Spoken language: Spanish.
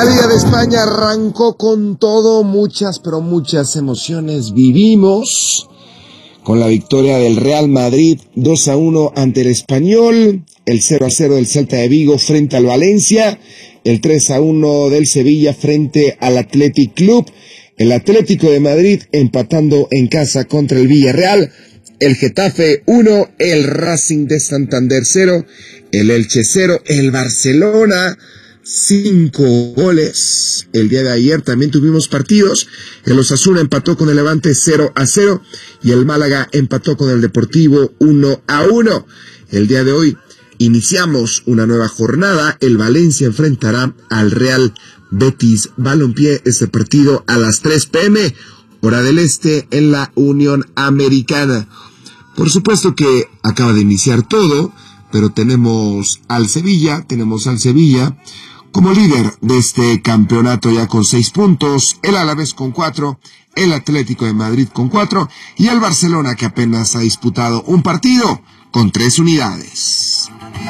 La Liga de España arrancó con todo, muchas, pero muchas emociones vivimos con la victoria del Real Madrid 2-1 ante el Español, el 0-0 del Celta de Vigo frente al Valencia, el 3-1 del Sevilla frente al Athletic Club, el Atlético de Madrid empatando en casa contra el Villarreal, el Getafe 1, el Racing de Santander 0, el Elche 0, el Barcelona 5 goles. El día de ayer también tuvimos partidos. El Osasuna empató con el Levante 0-0 y el Málaga empató con el Deportivo 1-1. El día de hoy iniciamos una nueva jornada. El Valencia enfrentará al Real Betis Balompié. Este partido a las 3 p.m. hora del este en la Unión Americana. Por supuesto que acaba de iniciar todo, pero tenemos al Sevilla como líder de este campeonato ya con 6 puntos, el Alavés con 4, el Atlético de Madrid con 4 y el Barcelona que apenas ha disputado un partido con 3 unidades.